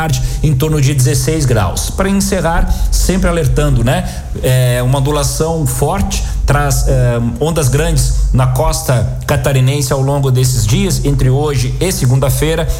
tarde em torno de 16 graus. Para encerrar, sempre alertando, né? Uma ondulação forte traz ondas grandes na costa catarinense ao longo desses dias, entre hoje e segunda-feira,